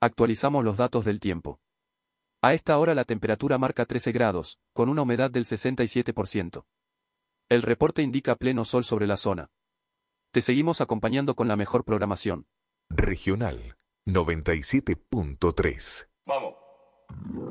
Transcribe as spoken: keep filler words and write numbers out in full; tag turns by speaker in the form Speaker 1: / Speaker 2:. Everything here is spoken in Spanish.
Speaker 1: Actualizamos los datos del tiempo. A esta hora la temperatura marca trece grados, con una humedad del sesenta y siete por ciento. El reporte indica pleno sol sobre la zona. Te seguimos acompañando con la mejor programación.
Speaker 2: Regional noventa y siete punto tres.
Speaker 3: Vamos.